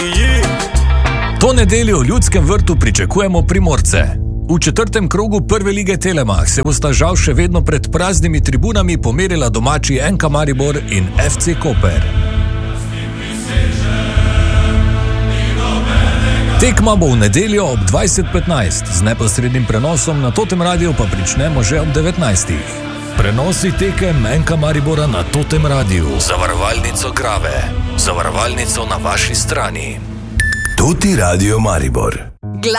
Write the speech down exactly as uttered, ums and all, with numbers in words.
To nedeljo v Ljudskem vrtu pričakujemo Primorce. V četrtem krogu prve lige Telemach se bosta žal še vedno pred praznimi tribunami pomerila domači N K Maribor in F C Koper. Tekma bo v nedeljo ob dvajset petnajst, z neposrednim prenosom na Totem Radiu pa pričnemo že ob devetnajstih. Prenosi tekem N K Maribora na Totem Radiu. Zavarovalnico Grave. Zavarovalnico na vaši strani. Toti Radio Maribor.